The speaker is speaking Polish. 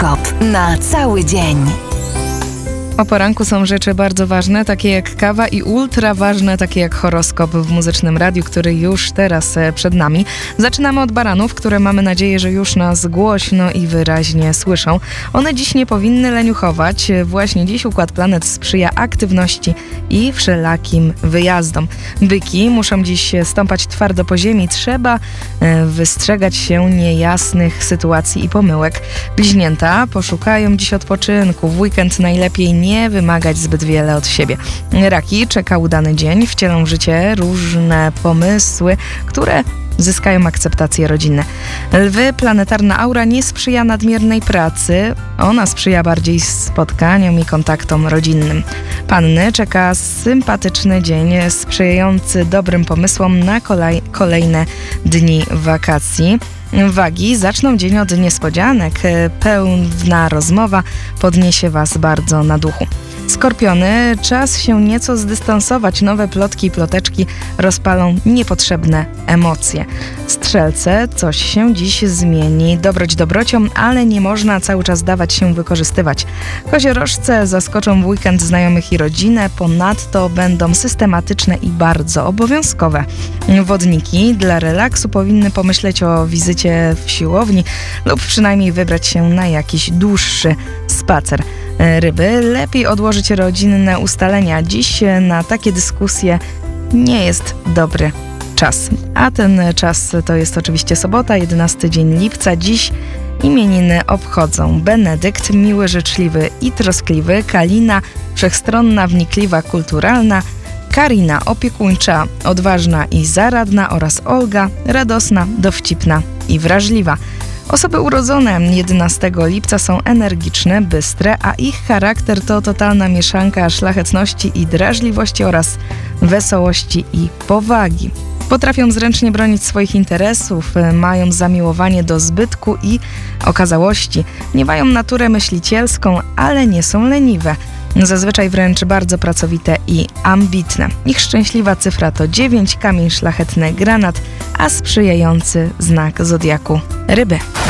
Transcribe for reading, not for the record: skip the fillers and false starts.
Horoskop na cały dzień. O poranku są rzeczy bardzo ważne, takie jak kawa, i ultra ważne, takie jak horoskop w Muzycznym Radiu, który już teraz przed nami. Zaczynamy od baranów, które mamy nadzieję, że już nas głośno i wyraźnie słyszą. One dziś nie powinny leniuchować. Właśnie dziś układ planet sprzyja aktywności i wszelakim wyjazdom. Byki muszą dziś stąpać twardo po ziemi. Trzeba wystrzegać się niejasnych sytuacji i pomyłek. Bliźnięta poszukają dziś odpoczynku. W weekend najlepiej nie wymagać zbyt wiele od siebie. Raki, czeka udany dzień, wcielą w życie różne pomysły, które zyskają akceptację rodzinne. Lwy, planetarna aura nie sprzyja nadmiernej pracy, ona sprzyja bardziej spotkaniom i kontaktom rodzinnym. Panny, czeka sympatyczny dzień sprzyjający dobrym pomysłom na kolejne dni wakacji. Wagi, zaczną dzień od niespodzianek, pełna rozmowa podniesie Was bardzo na duchu. Skorpiony, czas się nieco zdystansować, nowe plotki i ploteczki rozpalą niepotrzebne emocje. Strzelce, coś się dziś zmieni, dobroć dobrocią, ale nie można cały czas dawać się wykorzystywać. Koziorożce zaskoczą w weekend znajomych i rodzinę, ponadto będą systematyczne i bardzo obowiązkowe. Wodniki, dla relaksu powinny pomyśleć o wizycie w siłowni lub przynajmniej wybrać się na jakiś dłuższy spacer. Ryby, lepiej odłożyć rodzinne ustalenia. Dziś na takie dyskusje nie jest dobry czas. A ten czas to jest oczywiście sobota, 11 dzień lipca. Dziś imieniny obchodzą Benedykt, miły, życzliwy i troskliwy, Kalina, wszechstronna, wnikliwa, kulturalna, Karina, opiekuńcza, odważna i zaradna, oraz Olga, radosna, dowcipna i wrażliwa. Osoby urodzone 11 lipca są energiczne, bystre, a ich charakter to totalna mieszanka szlachetności i drażliwości oraz wesołości i powagi. Potrafią zręcznie bronić swoich interesów, mają zamiłowanie do zbytku i okazałości, miewają naturę myślicielską, ale nie są leniwe. Zazwyczaj wręcz bardzo pracowite i ambitne. Ich szczęśliwa cyfra to 9, kamień szlachetny granat, a sprzyjający znak zodiaku ryby.